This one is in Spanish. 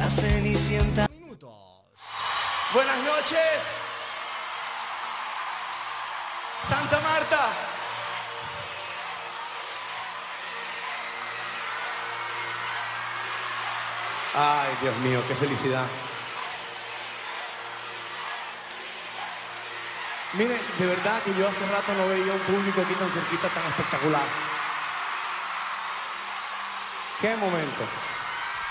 la Cenicienta. Buenas noches, Santa Marta. Ay, Dios mío, qué felicidad. Miren, de verdad que yo hace rato no veía un público aquí tan cerquita, tan espectacular. ¡Qué momento!